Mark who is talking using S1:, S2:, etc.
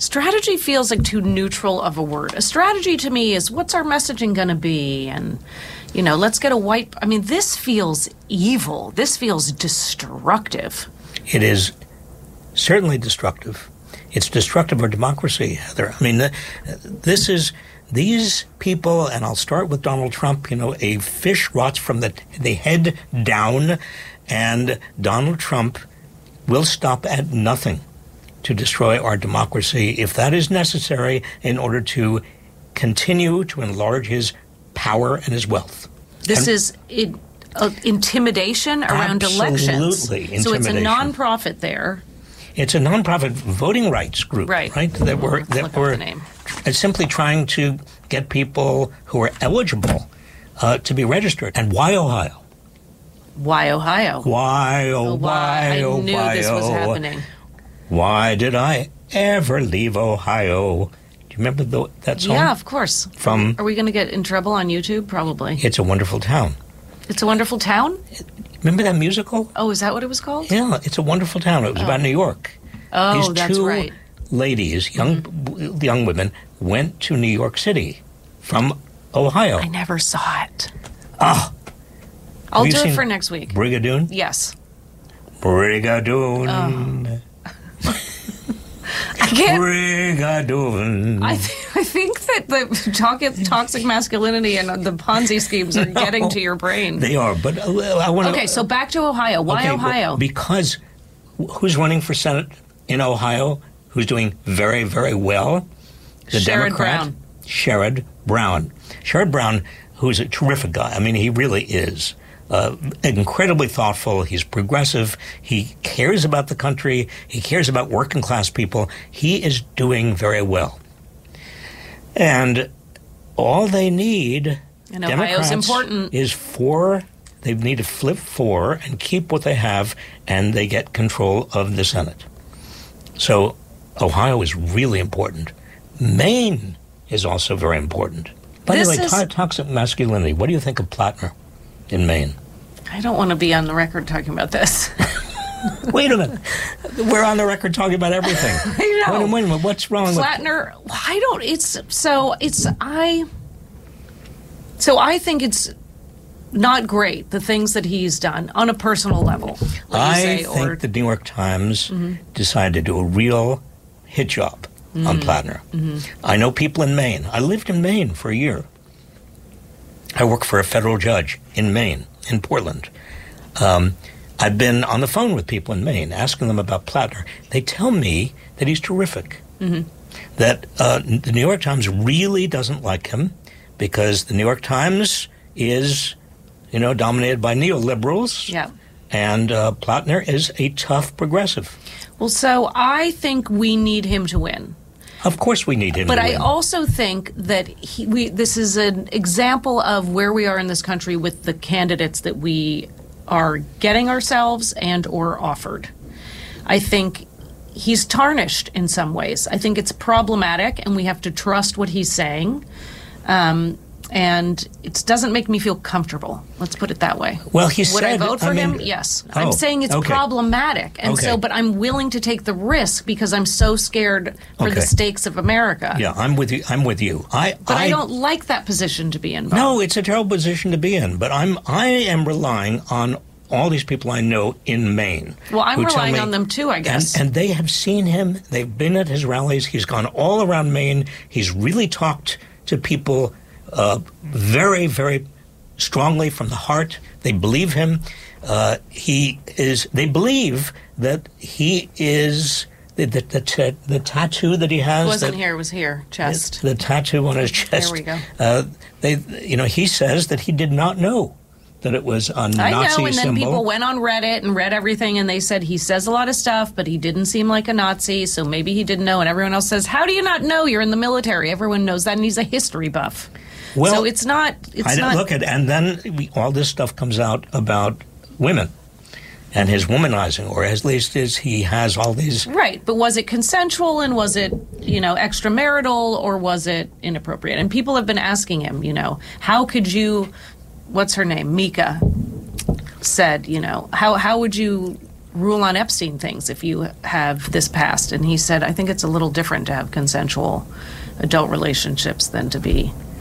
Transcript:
S1: Strategy feels like too neutral of a word. A strategy to me is, what's our messaging going to be? And, let's get a white... I mean, this feels evil. This feels destructive.
S2: It is certainly destructive. It's destructive of democracy, Heather. I mean, these people, and I'll start with Donald Trump, a fish rots from the head down, and Donald Trump will stop at nothing to destroy our democracy if that is necessary in order to continue to enlarge his power and his wealth.
S1: This is intimidation around elections.
S2: Absolutely, intimidation.
S1: So it's a nonprofit there.
S2: It's a nonprofit voting rights group, right? That were simply trying to get people who are eligible to be registered. And why Ohio?
S1: Why Ohio?
S2: Why,
S1: I knew this was happening.
S2: Why did I ever leave Ohio? Do you remember that song?
S1: Yeah, of course. Are we going to get in trouble on YouTube? Probably.
S2: It's a Wonderful Town.
S1: It's a Wonderful Town?
S2: Remember that musical?
S1: Oh, is that what it was called?
S2: Yeah, It's a Wonderful Town. It was about New York.
S1: Oh, that's right.
S2: These two ladies, young women, went to New York City from Ohio.
S1: I never saw it.
S2: Oh.
S1: I'll do it for next week.
S2: Brigadoon?
S1: Yes.
S2: Brigadoon.
S1: I can't.
S2: Brigadoon.
S1: I think that the toxic masculinity and the Ponzi schemes are getting to your brain.
S2: They are, but I want to...
S1: Okay, so back to Ohio. Why Ohio?
S2: Well, because who's running for Senate in Ohio, who's doing very, very well? The
S1: Sherrod
S2: Democrat.
S1: Brown.
S2: Sherrod Brown. Sherrod Brown, who's a terrific guy. I mean, he really is. Incredibly thoughtful. He's progressive. He cares about the country. He cares about working class people. He is doing very well. And all they need,
S1: and Ohio's important,
S2: is they need to flip 4 and keep what they have, and they get control of the Senate. So Ohio is really important. Maine is also very important. By the way, toxic masculinity, what do you think of Plattner in Maine?
S1: I don't want to be on the record talking about this.
S2: Wait a minute. We're on the record talking about everything.
S1: I know.
S2: Wait a minute. What's wrong
S1: Plattner, I think it's not great, the things that he's done on a personal level.
S2: I think the New York Times decided to do a real hit job on Plattner. I know people in Maine. I lived in Maine for a year. I work for a federal judge in Maine, in Portland. I've been on the phone with people in Maine, asking them about Plattner. They tell me that he's terrific, that the New York Times really doesn't like him because the New York Times is, dominated by neoliberals.
S1: Yeah.
S2: And Plattner is a tough progressive.
S1: Well, so I think we need him to win.
S2: Of course we need him to win.
S1: But I also think that this is an example of where we are in this country with the candidates that we are getting ourselves and or offered. I think he's tarnished in some ways. I think it's problematic, and we have to trust what he's saying. And it doesn't make me feel comfortable. Let's put it that way.
S2: Well, he said...
S1: Would I vote for him? Yes. I'm saying it's problematic. And but I'm willing to take the risk because I'm so scared for the stakes of America.
S2: Yeah, I'm with you.
S1: But I don't like that position to be in. Bob.
S2: No, it's a terrible position to be in. But I am relying on all these people I know in Maine.
S1: Well, I'm relying on them too, I guess.
S2: And they have seen him. They've been at his rallies. He's gone all around Maine. He's really talked to people very, very strongly from the heart. They believe him. They believe that he is the tattoo that he has.
S1: It wasn't here. It was here. Chest.
S2: The tattoo on his chest.
S1: There we
S2: go. He says that he did not know that it was a Nazi symbol.
S1: I know, and then people went on Reddit and read everything, and they said he says a lot of stuff, but he didn't seem like a Nazi, so maybe he didn't know. And everyone else says, how do you not know? You're in the military. Everyone knows that, and he's a history buff.
S2: Well,
S1: so it's not.
S2: Look at, and then all this stuff comes out about women and his womanizing, or at least he has all these.
S1: Right, but was it consensual, and was it extramarital, or was it inappropriate? And people have been asking him, how could you? What's her name? Mika said, how would you rule on Epstein things if you have this past? And he said, I think it's a little different to have consensual adult relationships than to be